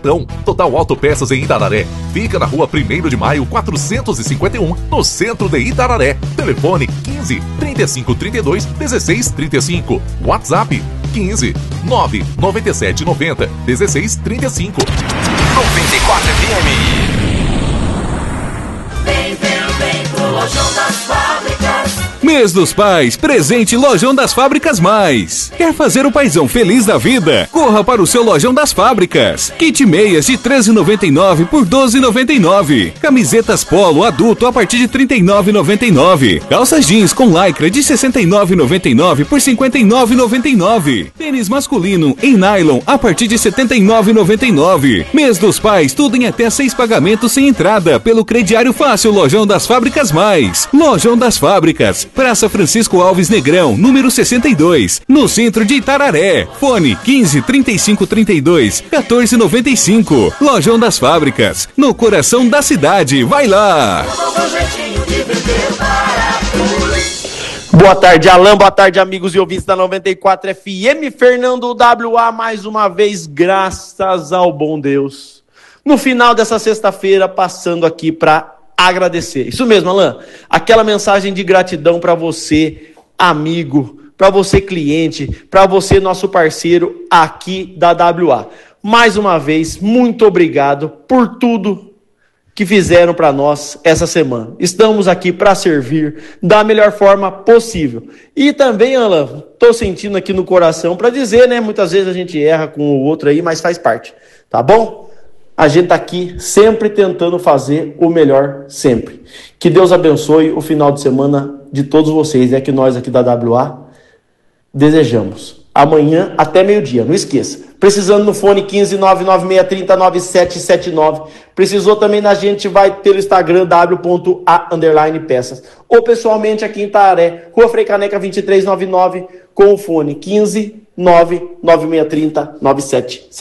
Então, Total Autopeças em Itararé. Fica na rua 1º de Maio, 451, no centro de Itararé. Telefone 15 35 32 16 35. WhatsApp 15 9 97 90 16 35. 94 FM. Vem pro Lojão das Fábricas. Mês dos Pais, presente Lojão das Fábricas Mais. Quer fazer o paizão feliz da vida? Corra para o seu Lojão das Fábricas. Kit meias de R$ 13,99 por R$ 12,99. Camisetas polo adulto a partir de R$ 39,99. Calças jeans com lycra de R$ 69,99 por R$ 59,99. Tênis masculino em nylon a partir de R$ 79,99. Mês dos Pais, tudo em até 6 pagamentos sem entrada pelo crediário fácil Lojão das Fábricas Mais. Lojão das Fábricas, Praça Francisco Alves Negrão, número 62, no centro de Itararé. Fone 15 35 32 14 95. Lojão das Fábricas, no coração da cidade. Vai lá! Boa tarde, Alan. Boa tarde, amigos e ouvintes da 94 FM. Fernando WA, mais uma vez, graças ao bom Deus. No final dessa sexta-feira, passando aqui para agradecer. Isso mesmo, Alan. Aquela mensagem de gratidão para você, amigo, para você, cliente, para você, nosso parceiro aqui da WA. Mais uma vez, muito obrigado por tudo que fizeram para nós essa semana. Estamos aqui para servir da melhor forma possível. E também, Alan, estou sentindo aqui no coração para dizer, né? Muitas vezes a gente erra com o outro aí, mas faz parte, tá bom? A gente está aqui sempre tentando fazer o melhor sempre. Que Deus abençoe o final de semana de todos vocês. É que nós aqui da WA desejamos. Amanhã até meio-dia, não esqueça. Precisando no fone 15 99630 9779. Precisou também da gente, vai pelo Instagram w.a_peças. Ou pessoalmente aqui em Itararé, Rua Frei Caneca 2399, com o fone 15 99630 9779.